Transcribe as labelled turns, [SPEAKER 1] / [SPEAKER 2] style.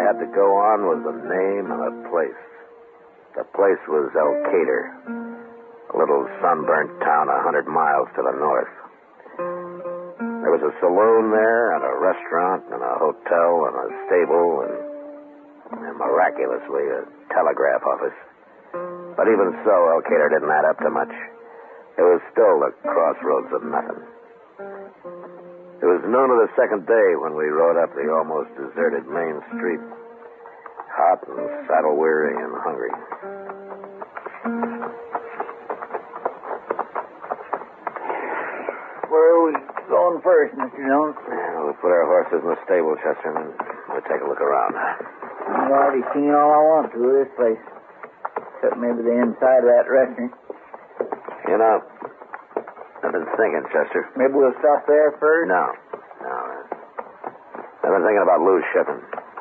[SPEAKER 1] had to go on was a name and a place. The place was El Cader, a little sunburnt town 100 miles to the north. There was a saloon there, and a restaurant, and a hotel, and a stable, and miraculously, a telegraph office. But even so, El Cader didn't add up to much. It was still the crossroads of nothing. It was noon of the second day when we rode up the almost deserted main street, hot and saddle-weary and hungry.
[SPEAKER 2] Where are we going first, Mr. Jones?
[SPEAKER 1] We'll put our horses in the stable, Chester, and we'll take a look around.
[SPEAKER 2] I've already seen all I want to of this place, except maybe the inside of that restaurant.
[SPEAKER 1] You know, I've been thinking, Chester.
[SPEAKER 2] Maybe we'll stop there first?
[SPEAKER 1] No. I've been thinking about Lou's shipping.